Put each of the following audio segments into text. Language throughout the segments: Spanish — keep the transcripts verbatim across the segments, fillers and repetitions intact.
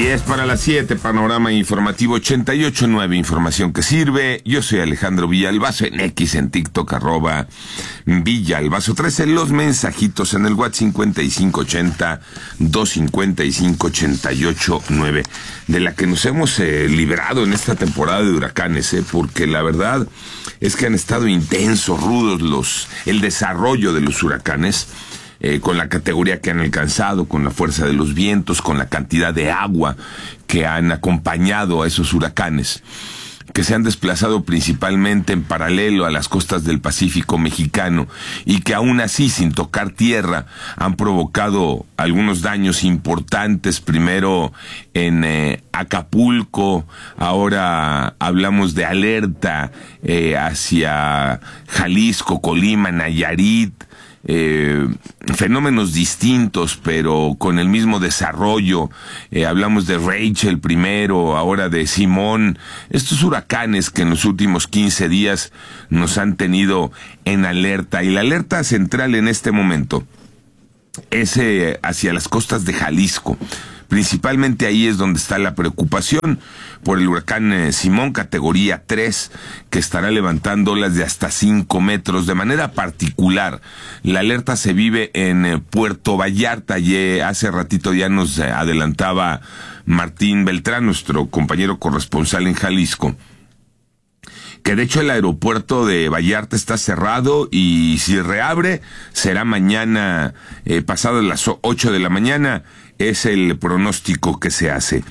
diez para las siete, panorama informativo ochenta y ocho punto nueve, información que sirve. Yo soy Alejandro Villalbazo, en X, en TikTok, arroba Villalbazo trece, los mensajitos en el WhatsApp cincuenta y cinco ochenta, doscientos cincuenta y cinco, ochenta y ocho nueve, de la que nos hemos eh, librado en esta temporada de huracanes, eh, porque la verdad es que han estado intensos, rudos los, el desarrollo de los huracanes. Eh, con la categoría que han alcanzado, con la fuerza de los vientos, con la cantidad de agua que han acompañado a esos huracanes, que se han desplazado principalmente en paralelo a las costas del Pacífico mexicano y que aún así, sin tocar tierra, han provocado algunos daños importantes, primero en eh, Acapulco, ahora hablamos de alerta eh, hacia Jalisco, Colima, Nayarit. Eh, fenómenos distintos pero con el mismo desarrollo. Eh, hablamos de Rachel primero, ahora de Simón, estos huracanes que en los últimos quince días nos han tenido en alerta, y la alerta central en este momento es eh, hacia las costas de Jalisco. Principalmente ahí es donde está la preocupación por el huracán eh, Simón, categoría tres, que estará levantando olas de hasta cinco metros. De manera particular, la alerta se vive en eh, Puerto Vallarta. Y hace ratito ya nos eh, adelantaba Martín Beltrán, nuestro compañero corresponsal en Jalisco, que de hecho el aeropuerto de Vallarta está cerrado y si reabre será mañana, eh, pasadas las ocho de la mañana, es el pronóstico que se hace.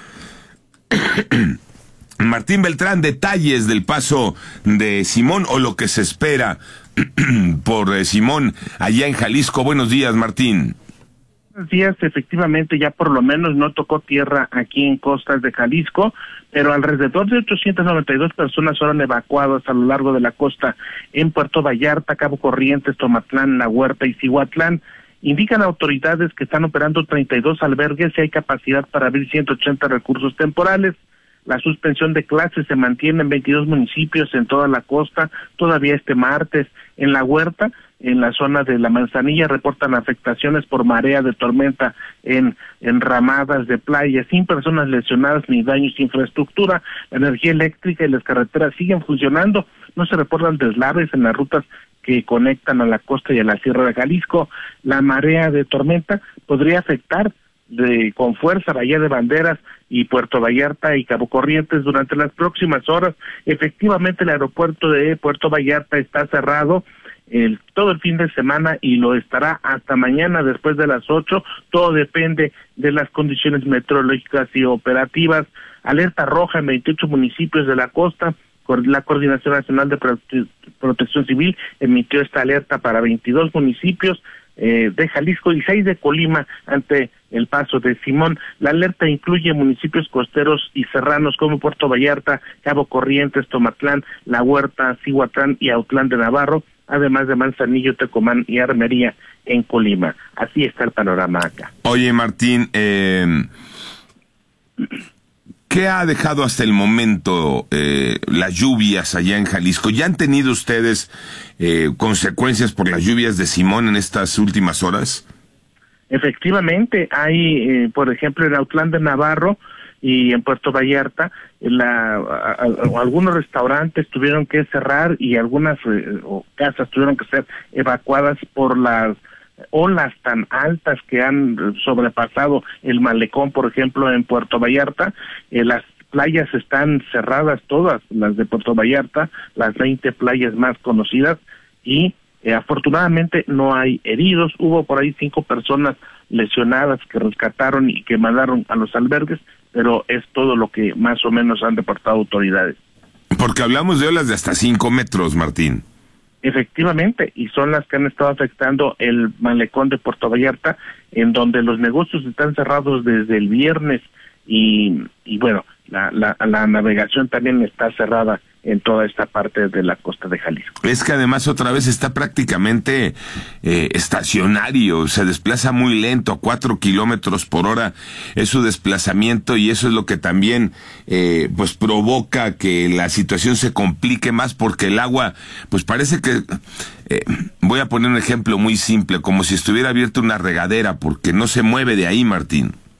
Martín Beltrán, detalles del paso de Simón o lo que se espera por eh, Simón allá en Jalisco. Buenos días, Martín. Buenos días, efectivamente ya por lo menos no tocó tierra aquí en costas de Jalisco, pero alrededor de ochocientas noventa y dos personas fueron evacuadas a lo largo de la costa en Puerto Vallarta, Cabo Corrientes, Tomatlán, La Huerta y Cihuatlán. Indican autoridades que están operando treinta y dos albergues y hay capacidad para abrir ciento ochenta recursos temporales. La suspensión de clases se mantiene en veintidós municipios en toda la costa, todavía este martes. En La Huerta, en la zona de La Manzanilla, reportan afectaciones por marea de tormenta en, en ramadas de playa, sin personas lesionadas ni daños de infraestructura. La energía eléctrica y las carreteras siguen funcionando, no se reportan deslaves en las rutas que conectan a la costa y a la Sierra de Jalisco. La marea de tormenta podría afectar de con fuerza Bahía de Banderas y Puerto Vallarta y Cabo Corrientes durante las próximas horas. Efectivamente, el aeropuerto de Puerto Vallarta está cerrado el, todo el fin de semana y lo estará hasta mañana después de las ocho. Todo depende de las condiciones meteorológicas y operativas. Alerta roja en veintiocho municipios de la costa. La Coordinación Nacional de Prote- Protección Civil emitió esta alerta para veintidós municipios eh, de Jalisco y seis de Colima ante el paso de Simón. La alerta incluye municipios costeros y serranos como Puerto Vallarta, Cabo Corrientes, Tomatlán, La Huerta, Cihuatlán y Autlán de Navarro, además de Manzanillo, Tecomán y Armería en Colima. Así está el panorama acá. Oye, Martín, eh... ¿qué ha dejado hasta el momento eh, las lluvias allá en Jalisco? ¿Ya han tenido ustedes eh, consecuencias por las lluvias de Simón en estas últimas horas? Efectivamente, hay, eh, por ejemplo, en Autlán de Navarro y en Puerto Vallarta, la, a, a, algunos restaurantes tuvieron que cerrar y algunas eh, o casas tuvieron que ser evacuadas por las olas tan altas que han sobrepasado el malecón, por ejemplo, en Puerto Vallarta. Eh, las playas están cerradas todas, las de Puerto Vallarta, las veinte playas más conocidas, y eh, afortunadamente no hay heridos. Hubo por ahí cinco personas lesionadas que rescataron y que mandaron a los albergues, pero es todo lo que más o menos han reportado autoridades. Porque hablamos de olas de hasta cinco metros, Martín. Efectivamente, y son las que han estado afectando el malecón de Puerto Vallarta, en donde los negocios están cerrados desde el viernes y, y bueno, la, la, la navegación también está cerrada en toda esta parte de la costa de Jalisco. Es que además otra vez está prácticamente eh, estacionario, se desplaza muy lento, a cuatro kilómetros por hora es su desplazamiento, y eso es lo que también eh, pues provoca que la situación se complique más, porque el agua pues parece que, eh, voy a poner un ejemplo muy simple, como si estuviera abierta una regadera, porque no se mueve de ahí, Martín.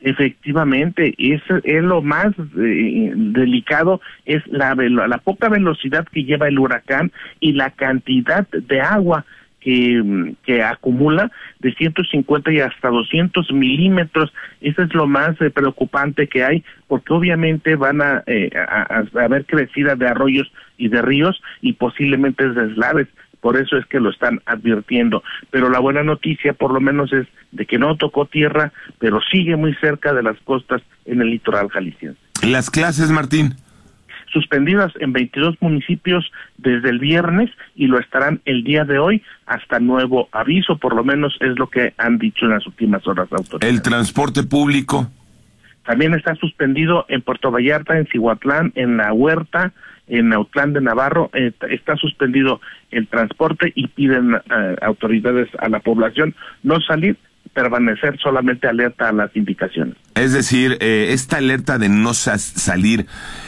Efectivamente, es, es lo más eh, delicado, es la, la poca velocidad que lleva el huracán y la cantidad de agua que, que acumula de ciento cincuenta y hasta doscientos milímetros. Eso es lo más eh, preocupante que hay, porque obviamente van a, eh, a, a haber crecida de arroyos y de ríos y posiblemente deslaves. Por eso es que lo están advirtiendo. Pero la buena noticia, por lo menos, es de que no tocó tierra, pero sigue muy cerca de las costas en el litoral jalisciense. ¿Las clases, Martín? Suspendidas en veintidós municipios desde el viernes y lo estarán el día de hoy hasta nuevo aviso, por lo menos es lo que han dicho en las últimas horas las autoridades. ¿El transporte público? También está suspendido en Puerto Vallarta, en Cihuatlán, en La Huerta, en Autlán de Navarro, eh, está suspendido el transporte y piden eh, autoridades a la población no salir, permanecer solamente alerta a las indicaciones. Es decir, eh, esta alerta de no sa- salir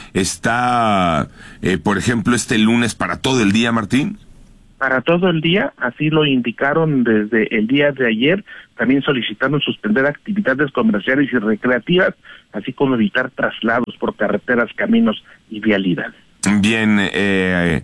está, eh, por ejemplo, este lunes para todo el día, Martín. Para todo el día, así lo indicaron desde el día de ayer. También solicitaron suspender actividades comerciales y recreativas, así como evitar traslados por carreteras, caminos y vialidades. Bien, eh,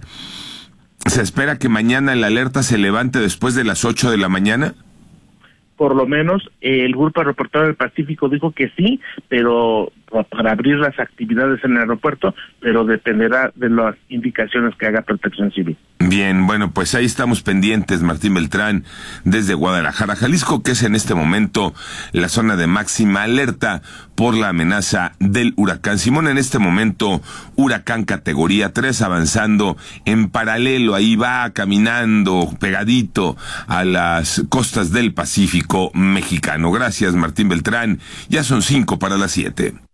¿se espera que mañana la alerta se levante después de las ocho de la mañana? Por lo menos eh, el Grupo Aeroportuario del Pacífico dijo que sí, pero para abrir las actividades en el aeropuerto, pero dependerá de las indicaciones que haga Protección Civil. Bien, bueno, pues ahí estamos pendientes, Martín Beltrán, desde Guadalajara, Jalisco, que es en este momento la zona de máxima alerta por la amenaza del huracán Simón. En este momento, huracán categoría tres avanzando en paralelo, ahí va caminando pegadito a las costas del Pacífico mexicano. Gracias, Martín Beltrán. Ya son cinco para las siete.